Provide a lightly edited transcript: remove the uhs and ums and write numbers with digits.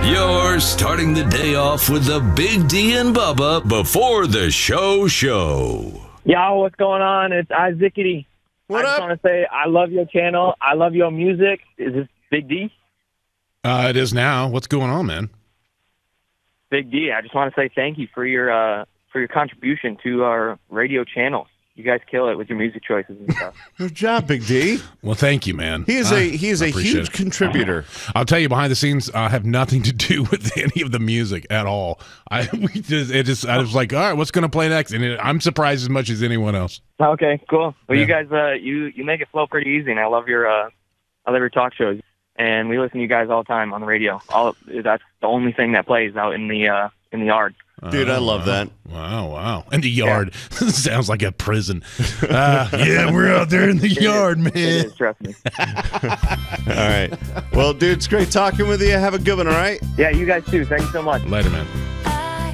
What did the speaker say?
You're starting the day off with the Big D and Bubba before the show. Yo, what's going on? It's Isaacity. What I just up? want to say I love your channel. I love your music. Is this Big D? It is now. What's going on, man? Big D, I just want to say thank you for your contribution to our radio channel. You guys kill it with your music choices and stuff. Good job, Big D. Well, thank you, man. He is a appreciate huge it. contributor. I'll tell you, behind the scenes, I have nothing to do with any of the music at all. I was like, all right, what's going to play next? And I'm surprised as much as anyone else. Okay, cool. Well, Yeah. you guys, you make it flow pretty easy, and I love your talk shows. And we listen to you guys all the time on the radio. That's the only thing that plays out in the yard. Dude, I love that. Wow. In the yard. Sounds like a prison. Yeah, we're out there in the yard, man. It is, trust me. All right. Well, dude, it's great talking with you. Have a good one, all right? Yeah, you guys too. Thank you so much. Later, man.